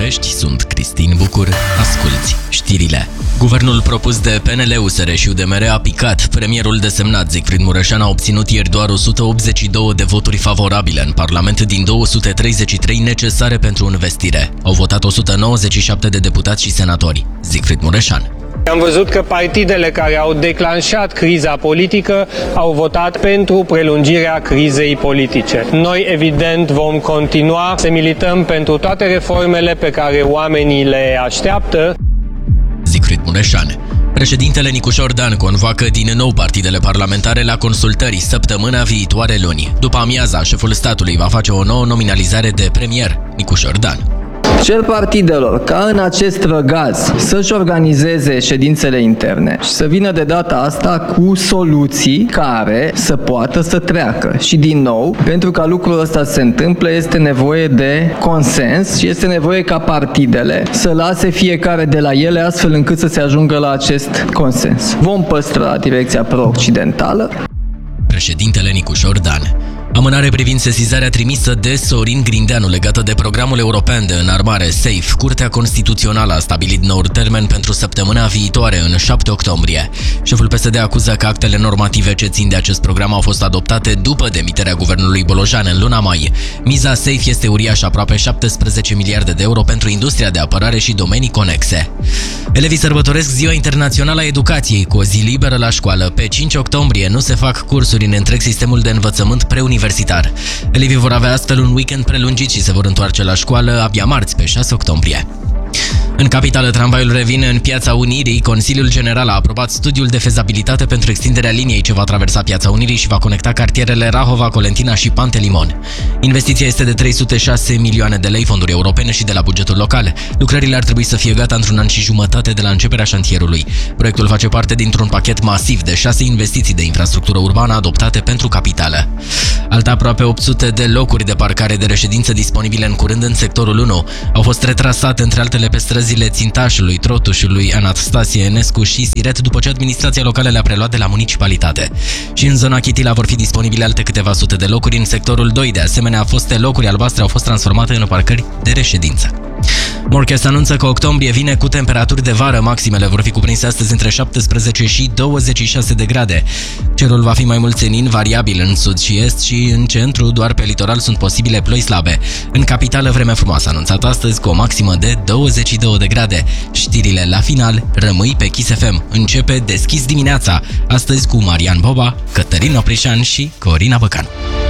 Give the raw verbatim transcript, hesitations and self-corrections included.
București, sunt Cristin Bucur, asculți știrile. Guvernul propus de P N L, U S R și U D M R a picat. Premierul desemnat Zicfrid Mureșan a obținut ieri doar o sută optzeci și doi de voturi favorabile în Parlament din două sute treizeci și trei necesare pentru investire. Au votat o sută nouăzeci și șapte de deputați și senatori. Zicfrid Mureșan. Am văzut că partidele care au declanșat criza politică au votat pentru prelungirea crizei politice. Noi, evident, vom continua să milităm pentru toate reformele pe care oamenii le așteaptă. Zicfrid Mureșan. Președintele Nicușor Dan convoacă din nou partidele parlamentare la consultări săptămâna viitoare luni. După amiaza, șeful statului va face o nouă nominalizare de premier, Nicușor Dan. Cer partidelor ca în acest răgaz să-și organizeze ședințele interne și să vină de data asta cu soluții care să poată să treacă. Și din nou, pentru ca lucrul ăsta să se întâmple, este nevoie de consens și este nevoie ca partidele să lase fiecare de la ele astfel încât să se ajungă la acest consens. Vom păstra direcția pro-occidentală. Președintele Nicușor Dan. Amânare privind sesizarea trimisă de Sorin Grindeanu legată de programul european de înarmare SAFE. Curtea Constituțională a stabilit noul termen pentru săptămâna viitoare, în șapte octombrie. Șeful P S D acuză că actele normative ce țin de acest program au fost adoptate după demiterea guvernului Bolojan în luna mai. Miza SAFE este uriașă, aproape șaptesprezece miliarde de euro pentru industria de apărare și domenii conexe. Elevii sărbătoresc Ziua Internațională a Educației cu o zi liberă la școală. Pe cinci octombrie nu se fac cursuri în întreg sistemul de învățământ preuniversitar. Elevii vor avea astfel un weekend prelungit și se vor întoarce la școală abia marți, pe șase octombrie. În capitală, tramvaiul revine în Piața Unirii. Consiliul General a aprobat studiul de fezabilitate pentru extinderea liniei ce va traversa Piața Unirii și va conecta cartierele Rahova, Colentina și Pantelimon. Investiția este de trei sute șase milioane de lei, fonduri europene și de la bugetul local. Lucrările ar trebui să fie gata într-un an și jumătate de la începerea șantierului. Proiectul face parte dintr-un pachet masiv de șase investiții de infrastructură urbană adoptate pentru capitală. Alte aproape opt sute de locuri de parcare de reședință disponibile în curând în sectorul unu au fost retrasate, între altele pe străzile Țintașului, Trotușului, Anastasie Enescu și Siret, după ce administrația locală le-a preluat de la municipalitate. Și în zona Chitila vor fi disponibile alte câteva sute de locuri în sectorul doi. De asemenea, foste locuri albastre au fost transformate în parcări de reședință. Morchest anunță că octombrie vine cu temperaturi de vară. Maximele vor fi cuprinse astăzi între șaptesprezece și douăzeci și șase de grade. Cerul va fi mai mult senin, variabil în sud și est și în centru, doar pe litoral sunt posibile ploi slabe. În capitală, vreme frumoasă anunțată astăzi cu o maximă de douăzeci și două de grade. Știrile la final, rămâi pe Kiss F M. Începe Deschis dimineața, astăzi cu Marian Boba, Cătălin Oprișan și Corina Băcan.